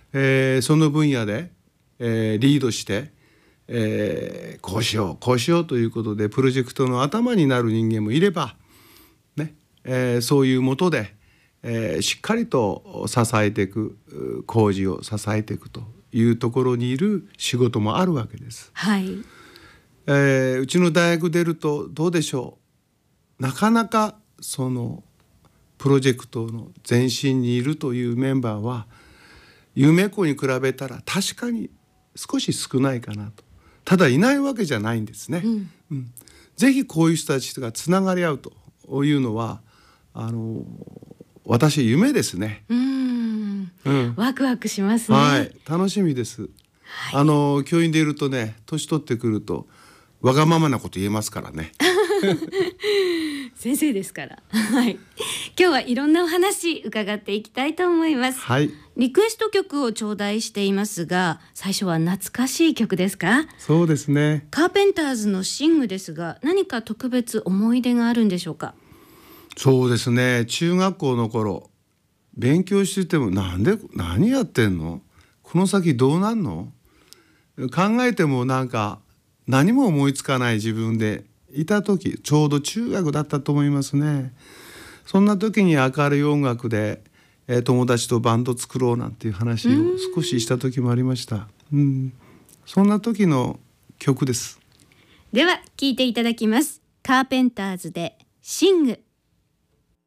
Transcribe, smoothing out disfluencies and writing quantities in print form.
その分野で、リードして、こうしようこうしようということでプロジェクトの頭になる人間もいれば、ねそういうもとで、しっかりと支えていく工事を支えていくというところにいる仕事もあるわけです。 はい。 うちの大学出るとどうでしょう、なかなかそのプロジェクトの前身にいるというメンバーは夢子に比べたら確かに少し少ないかなと。ただいないわけじゃないんですね。ぜひこういう人たちがつながり合うというのは私夢ですね。 ワクワクしますね。 はい、楽しみです。教員でいるとね、年取ってくるとわがままなこと言えますからね。 先生ですから。はい。今日はいろんなお話伺っていきたいと思います。 はい。 リクエスト曲を頂戴していますが、最初は懐かしい曲ですか？ そうですね。 カーペンターズのシングですが、何か特別思い出があるんでしょうか？ そうですね。中学校の頃勉強してても何やってんの？この先どうなんの？考えてもなんか何も思いつかない自分でいた時、ちょうど中学だったと思いますね。そんな時に明るい音楽で、友達とバンド作ろうなんていう話を少しした時もありました。そんな時の曲です。 では聴いていただきます。カーペンターズでシング。